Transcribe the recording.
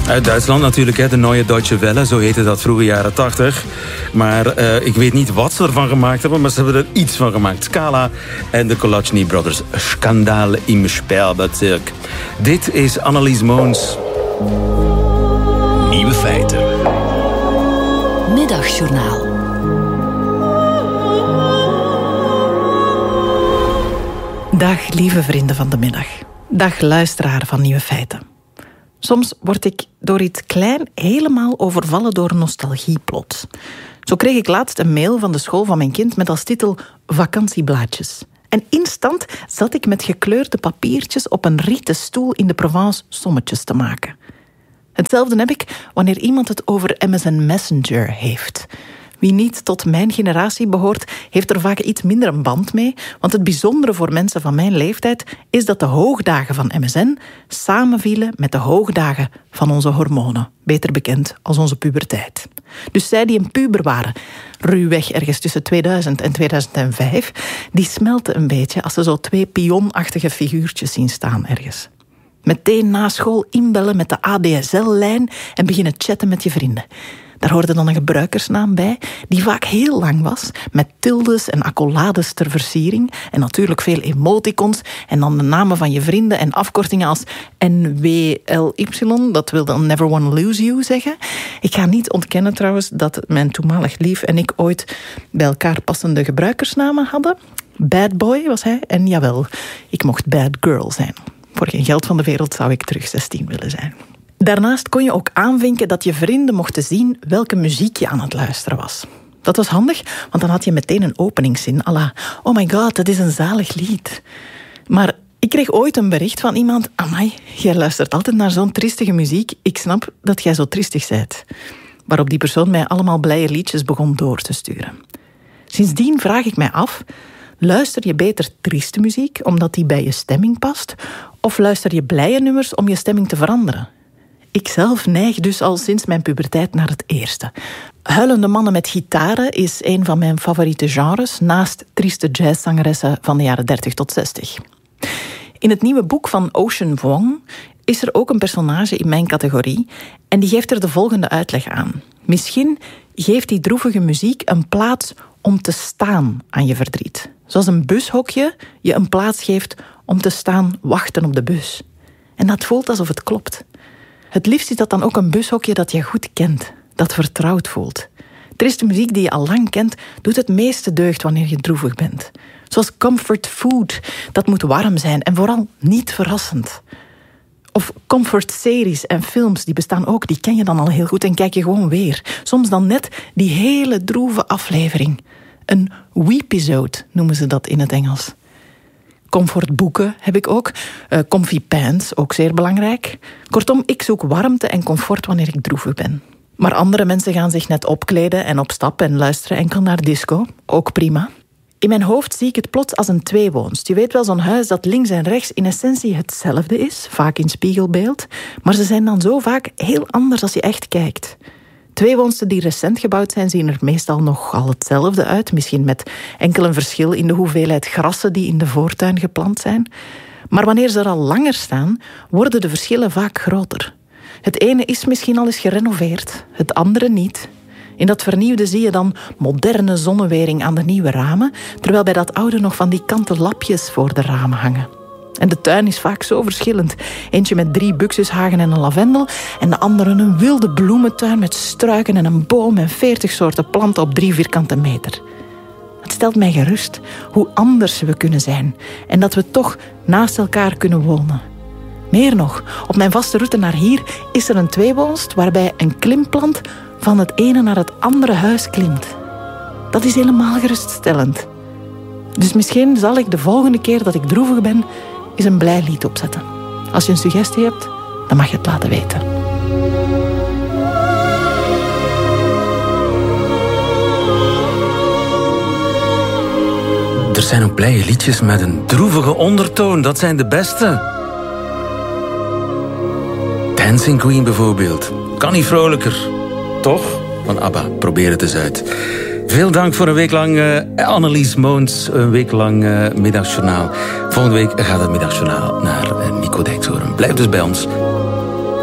Uit Duitsland natuurlijk, hè, de Neue Deutsche Welle, zo heette dat vroege jaren 80. Maar ik weet niet wat ze ervan gemaakt hebben, maar ze hebben er iets van gemaakt. Scala en de Kolachny Brothers. Schandaal im Sperrbezirk. Dit is Annelies Moons. Nieuwe feiten. Middagjournaal. Dag lieve vrienden van de middag. Dag luisteraar van Nieuwe Feiten. Soms word ik door iets klein helemaal overvallen door nostalgie plots. Zo kreeg ik laatst een mail van de school van mijn kind met als titel vakantieblaadjes. En instant zat ik met gekleurde papiertjes op een rieten stoel in de Provence sommetjes te maken. Hetzelfde heb ik wanneer iemand het over MSN Messenger heeft. Wie niet tot mijn generatie behoort, heeft er vaak iets minder een band mee. Want het bijzondere voor mensen van mijn leeftijd is dat de hoogdagen van MSN samenvielen met de hoogdagen van onze hormonen. Beter bekend als onze puberteit. Dus zij die een puber waren, ruwweg ergens tussen 2000 en 2005... die smelten een beetje als ze zo twee pionachtige figuurtjes zien staan ergens. Meteen na school inbellen met de ADSL-lijn en beginnen chatten met je vrienden. Daar hoorde dan een gebruikersnaam bij, die vaak heel lang was, met tildes en accolades ter versiering, en natuurlijk veel emoticons, en dan de namen van je vrienden en afkortingen als NWLY, dat wil dan Never Wanna Lose You zeggen. Ik ga niet ontkennen trouwens dat mijn toenmalig lief en ik ooit bij elkaar passende gebruikersnamen hadden. Bad Boy was hij, en jawel, ik mocht Bad Girl zijn. Voor geen geld van de wereld zou ik terug 16 willen zijn. Daarnaast kon je ook aanvinken dat je vrienden mochten zien welke muziek je aan het luisteren was. Dat was handig, want dan had je meteen een openingszin à la, oh my god, dat is een zalig lied. Maar ik kreeg ooit een bericht van iemand, amai, jij luistert altijd naar zo'n triestige muziek, ik snap dat jij zo triestig bent. Waarop die persoon mij allemaal blije liedjes begon door te sturen. Sindsdien vraag ik mij af, luister je beter trieste muziek omdat die bij je stemming past, of luister je blije nummers om je stemming te veranderen? Ikzelf neig dus al sinds mijn puberteit naar het eerste. Huilende mannen met gitaren is een van mijn favoriete genres, naast trieste jazzzangeressen van de jaren 30 tot 60. In het nieuwe boek van Ocean Vuong is er ook een personage in mijn categorie en die geeft er de volgende uitleg aan. Misschien geeft die droevige muziek een plaats om te staan aan je verdriet. Zoals een bushokje je een plaats geeft om te staan wachten op de bus. En dat voelt alsof het klopt. Het liefst is dat dan ook een bushokje dat je goed kent, dat vertrouwd voelt. Trieste muziek die je al lang kent, doet het meeste deugd wanneer je droevig bent. Zoals comfort food, dat moet warm zijn en vooral niet verrassend. Of comfort series en films, die bestaan ook, die ken je dan al heel goed en kijk je gewoon weer. Soms dan net die hele droeve aflevering. Een weepisode noemen ze dat in het Engels. Comfortboeken heb ik ook. Comfy pants, ook zeer belangrijk. Kortom, ik zoek warmte en comfort wanneer ik droevig ben. Maar andere mensen gaan zich net opkleden en op stap en luisteren enkel naar disco. Ook prima. In mijn hoofd zie ik het plots als een tweewoonst. Je weet wel, zo'n huis dat links en rechts in essentie hetzelfde is, vaak in spiegelbeeld. Maar ze zijn dan zo vaak heel anders als je echt kijkt. Tweewoonsten die recent gebouwd zijn, zien er meestal nogal hetzelfde uit. Misschien met enkel een verschil in de hoeveelheid grassen die in de voortuin geplant zijn. Maar wanneer ze er al langer staan, worden de verschillen vaak groter. Het ene is misschien al eens gerenoveerd, het andere niet. In dat vernieuwde zie je dan moderne zonnewering aan de nieuwe ramen, terwijl bij dat oude nog van die kanten lapjes voor de ramen hangen. En de tuin is vaak zo verschillend. Eentje met 3 buxushagen en een lavendel, en de andere een wilde bloementuin met struiken en een boom en 40 soorten planten op 3 vierkante meter. Het stelt mij gerust hoe anders we kunnen zijn en dat we toch naast elkaar kunnen wonen. Meer nog, op mijn vaste route naar hier is er een tweewoonst waarbij een klimplant van het ene naar het andere huis klimt. Dat is helemaal geruststellend. Dus misschien zal ik de volgende keer dat ik droevig ben eens een blij lied opzetten. Als je een suggestie hebt, dan mag je het laten weten. Er zijn ook blije liedjes met een droevige ondertoon. Dat zijn de beste. Dancing Queen bijvoorbeeld. Kan niet vrolijker. Toch? Van ABBA. Probeer het eens uit. Veel dank voor een week lang Annelies Moons. Een week lang Middagjournaal. Volgende week gaat het Middagjournaal naar Nico Dijkshoorn. Blijf dus bij ons.